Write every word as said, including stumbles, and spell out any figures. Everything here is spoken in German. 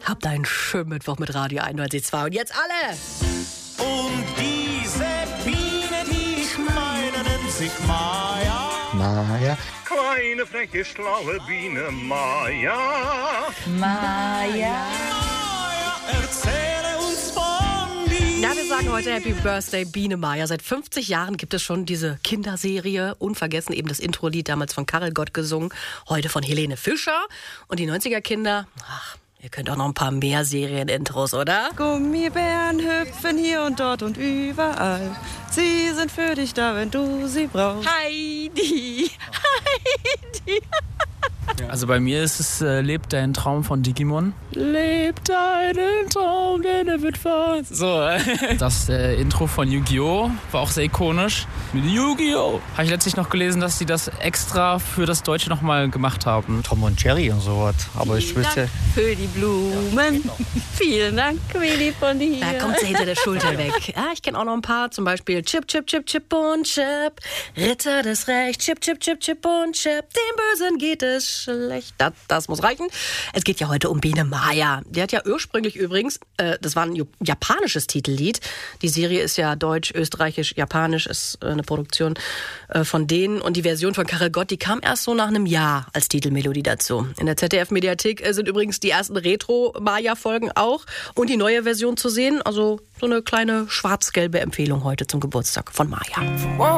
Habt einen schönen Mittwoch mit Radio einundneunzig Komma zwei. Und jetzt alle! Und diese Biene, die ich meine, nennt sich Maja. Maja. Kleine, freche, schlaue Biene Maja. Maja. Maja, erzähle uns von dir. Ja, wir sagen heute Happy Birthday Biene Maja. Seit fünfzig Jahren gibt es schon diese Kinderserie. Unvergessen eben das Intro-Lied, damals von Karel Gott gesungen. Heute von Helene Fischer. Und die neunziger-Kinder, ach, ihr könnt auch noch ein paar mehr Serien-Intros, oder? Gummibären hüpfen hier und dort und überall. Sie sind für dich da, wenn du sie brauchst. Heidi, Heidi. Also bei mir ist es äh, Lebt dein Traum von Digimon. Lebt deinen Traum, denn er wird wahr. So, äh, das äh, Intro von Yu-Gi-Oh! War auch sehr ikonisch. Mit Yu-Gi-Oh! Habe ich letztlich noch gelesen, dass sie das extra für das Deutsche nochmal gemacht haben. Tom und Jerry und sowas. Aber ich Vielen wüsste. Dank für die Blumen. Ja, genau. Vielen Dank, Willi von dir. Da kommt sie hinter der Schulter weg. Ja, ich kenne auch noch ein paar, zum Beispiel Chip, Chip, Chip, Chip und Chip. Ritter des Rechts, Chip, Chip, Chip, Chip und Chip. Dem Bösen geht es schlecht. Das, das muss reichen. Es geht ja heute um Biene Maja. Die hat ja ursprünglich übrigens, äh, das war ein japanisches Titellied. Die Serie ist ja deutsch, österreichisch, japanisch, ist äh, eine Produktion äh, von denen. Und die Version von Karel Gott, die kam erst so nach einem Jahr als Titelmelodie dazu. In der Z D F-Mediathek äh, sind übrigens die ersten Retro-Maja-Folgen auch und die neue Version zu sehen. Also so eine kleine schwarz-gelbe Empfehlung heute zum Geburtstag von Maja.